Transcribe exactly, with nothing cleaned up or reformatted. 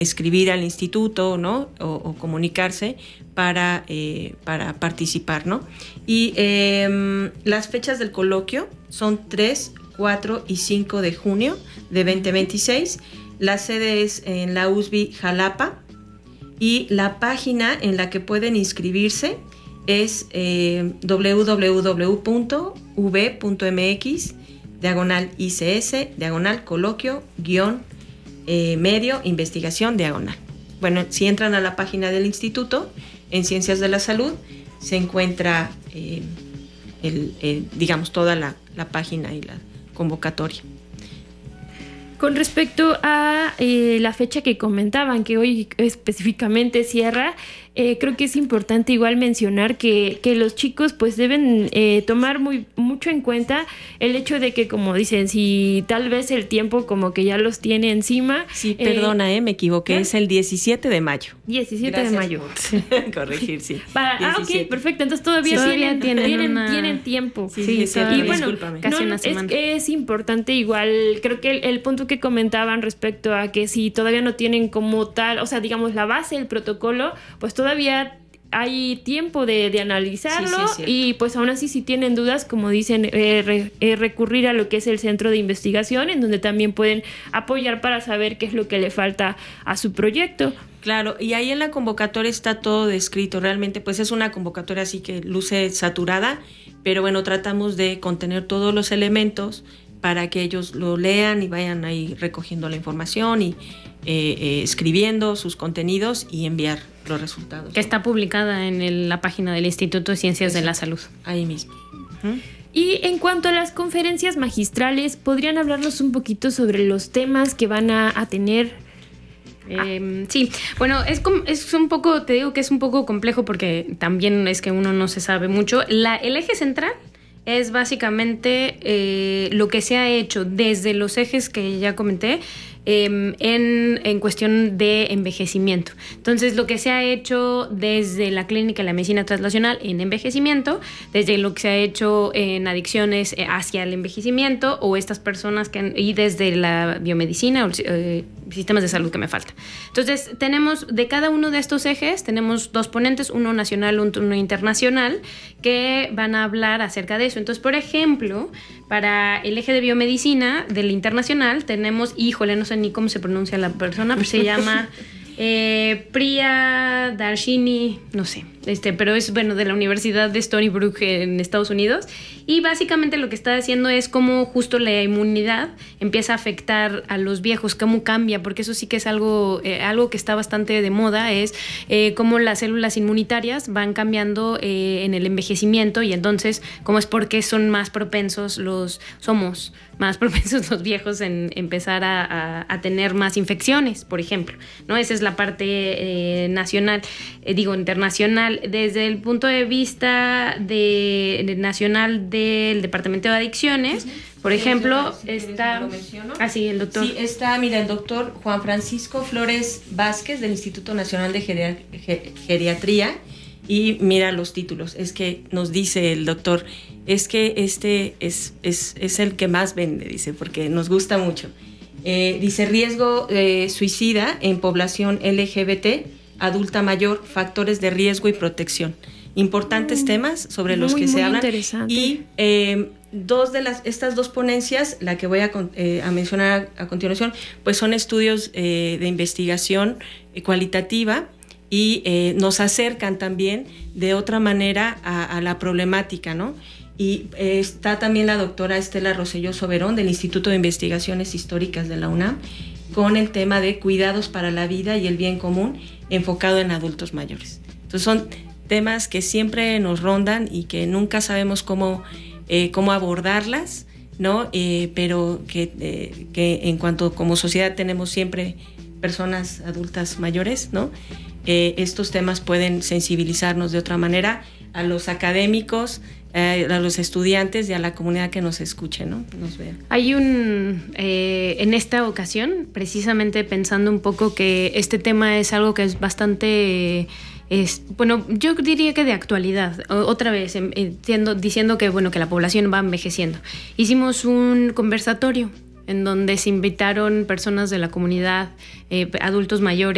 escribir al instituto, ¿no? O, o comunicarse para, eh, para participar, ¿no? Y eh, las fechas del coloquio son tres, cuatro y cinco de junio de veinte veintiséis. La sede es en la U S B I Jalapa y la página en la que pueden inscribirse es eh, doble u doble u doble u punto u b punto m x diagonal I C S diagonal coloquio guión eh, medio investigación diagonal. Bueno, si entran a la página del instituto en Ciencias de la Salud se encuentra eh, el, eh, digamos toda la, la página y la convocatoria. Con respecto a eh, la fecha que comentaban, que hoy específicamente cierra, eh, creo que es importante igual mencionar que, que los chicos pues deben eh, tomar muy mucho en cuenta el hecho de que, como dicen, si tal vez el tiempo como que ya los tiene encima. Sí, perdona, eh, eh me equivoqué, ¿eh? Es el diecisiete de mayo. diecisiete Gracias de mayo. Por corregir, sí. Para, ah, ok, perfecto. Entonces todavía, sí, todavía tienen, tienen, una... tienen tiempo. Sí, sí, sí, y bueno, casi no, una es, semana. es importante igual, creo que el, el punto que comentaban respecto a que si todavía no tienen como tal, o sea, digamos la base, el protocolo, pues todavía hay tiempo de, de analizarlo. Sí, sí, y pues aún así si tienen dudas, como dicen, eh, re, eh, recurrir a lo que es el centro de investigación, en donde también pueden apoyar para saber qué es lo que le falta a su proyecto. Claro, y ahí en la convocatoria está todo descrito, realmente pues es una convocatoria así que luce saturada, pero bueno, tratamos de contener todos los elementos para que ellos lo lean y vayan ahí recogiendo la información y eh, eh, escribiendo sus contenidos y enviar los resultados. Que está publicada en el, la página del Instituto de Ciencias de la Salud. Ahí mismo. Uh-huh. Y en cuanto a las conferencias magistrales, ¿podrían hablarnos un poquito sobre los temas que van a, a tener? Eh, sí, bueno, es, es un poco, te digo que es un poco complejo porque también es que uno no se sabe mucho. La, el eje central es básicamente eh, lo que se ha hecho desde los ejes que ya comenté eh, en, en cuestión de envejecimiento. Entonces, lo que se ha hecho desde la clínica de la medicina translacional en envejecimiento, desde lo que se ha hecho en adicciones hacia el envejecimiento o estas personas que han, y desde la biomedicina o eh, sistemas de salud que me falta. Entonces, tenemos de cada uno de estos ejes, tenemos dos ponentes, uno nacional, uno internacional, que van a hablar acerca de eso. Entonces, por ejemplo, para el eje de biomedicina del internacional tenemos, híjole, no sé ni cómo se pronuncia la persona, pero se llama eh, Priya Darshini, no sé, este, pero es bueno de la Universidad de Stony Brook en Estados Unidos. Y básicamente lo que está haciendo es cómo justo la inmunidad empieza a afectar a los viejos, cómo cambia, porque eso sí que es algo, eh, algo que está bastante de moda, es eh, cómo las células inmunitarias van cambiando eh, en el envejecimiento y entonces cómo es porque son más propensos los, somos más propensos los viejos en empezar a, a, a tener más infecciones, por ejemplo, ¿no? Esa es la parte eh, nacional, eh, digo internacional. Desde el punto de vista de, de nacional del Departamento de Adicciones, por ejemplo, si está... Ah, sí, el doctor. Sí, está, mira, el doctor Juan Francisco Flores Vázquez del Instituto Nacional de Geriat- Ger- Geriatría, y mira los títulos, es que nos dice el doctor, es que este es, es, es el que más vende, dice, porque nos gusta mucho. Eh, dice, riesgo eh, suicida en población L G B T, adulta mayor, factores de riesgo y protección. Importantes mm, temas sobre los muy, que se hablan. Y eh, dos de las, estas dos ponencias, la que voy a, eh, a mencionar a, a continuación, pues son estudios eh, de investigación eh, cualitativa y eh, nos acercan también de otra manera a, a la problemática, ¿no? Y eh, está también la doctora Estela Rosselló Soberón del Instituto de Investigaciones Históricas de la UNAM con el tema de cuidados para la vida y el bien común enfocado en adultos mayores. Entonces son temas que siempre nos rondan y que nunca sabemos cómo, eh, cómo abordarlas, ¿no? Eh, pero que, eh, que en cuanto como sociedad tenemos siempre personas adultas mayores, ¿no? Eh, estos temas pueden sensibilizarnos de otra manera a los académicos, eh, a los estudiantes y a la comunidad que nos escuche, ¿no? Nos vea. Hay un, eh, en esta ocasión, precisamente pensando un poco que este tema es algo que es bastante... Es, bueno, yo diría que de actualidad, otra vez, entiendo, diciendo que, bueno, que la población va envejeciendo. Hicimos un conversatorio en donde se invitaron personas de la comunidad, eh, adultos mayores,